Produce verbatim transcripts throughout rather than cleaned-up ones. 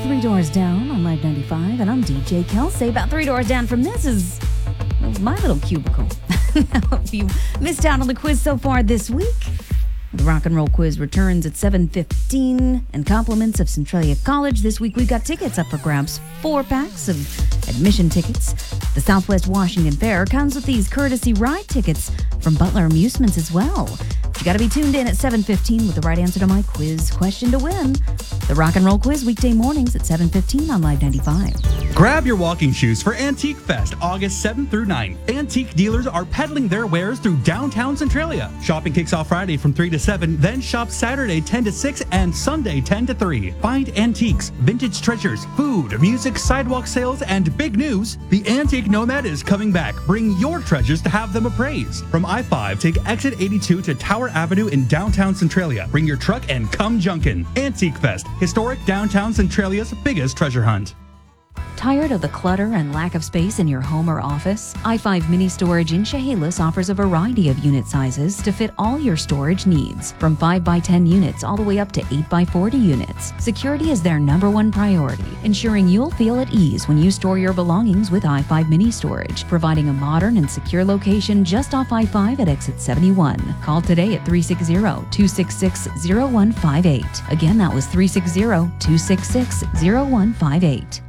Three Doors Down on Live ninety-five, and I'm D J Kelsey. About three doors down from this is well, my little cubicle. If you missed out on the quiz so far this week, the Rock and Roll Quiz returns at seven fifteen, and compliments of Centralia College. This week we've got tickets up for grabs. Four packs of admission tickets. The Southwest Washington Fair comes with these courtesy ride tickets from Butler Amusements as well. You got to be tuned in at seven fifteen with the right answer to my quiz question to win. The Rock and Roll Quiz weekday mornings at seven fifteen on Live ninety-five. Grab your walking shoes for Antique Fest, August seventh through ninth. Antique dealers are peddling their wares through downtown Centralia. Shopping kicks off Friday from three to seven, then shop Saturday ten to six and Sunday ten to three. Find antiques, vintage treasures, food, music, sidewalk sales, and big news, the Antique Nomad is coming back. Bring your treasures to have them appraised. From I five, take exit eighty-two to Tower Avenue in downtown Centralia. Bring your truck and come junkin'. Antique Fest, historic downtown Centralia's biggest treasure hunt. Tired of the clutter and lack of space in your home or office? I five Mini Storage in Chehalis offers a variety of unit sizes to fit all your storage needs, from five by ten units all the way up to eight by forty units. Security is their number one priority, ensuring you'll feel at ease when you store your belongings with I five Mini Storage, providing a modern and secure location just off I five at exit seventy-one. Call today at three six zero, two six six, zero one five eight. Again, that was three six zero, two six six, zero one five eight.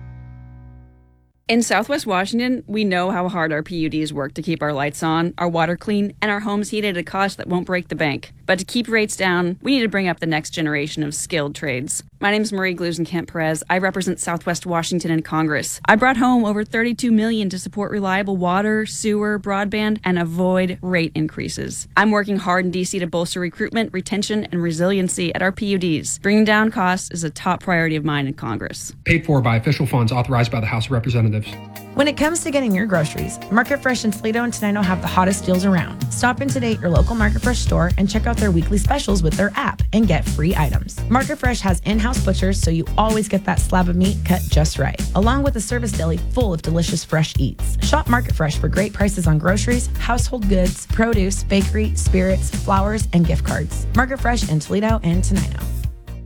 In Southwest Washington, we know how hard our P U Ds work to keep our lights on, our water clean, and our homes heated at a cost that won't break the bank. But to keep rates down, we need to bring up the next generation of skilled trades. My name is Marie Glusenkamp-Perez. I represent Southwest Washington in Congress. I brought home over thirty-two million dollars to support reliable water, sewer, broadband, and avoid rate increases. I'm working hard in D C to bolster recruitment, retention, and resiliency at our P U Ds. Bringing down costs is a top priority of mine in Congress. Paid for by official funds authorized by the House of Representatives. When it comes to getting your groceries, Market Fresh in Toledo and Tenino have the hottest deals around. Stop in today at your local Market Fresh store and check out their weekly specials with their app and get free items. Market Fresh has in-house butchers, so you always get that slab of meat cut just right, along with a service deli full of delicious fresh eats. Shop Market Fresh for great prices on groceries, household goods, produce, bakery, spirits, flowers, and gift cards. Market Fresh in Toledo and Tenino.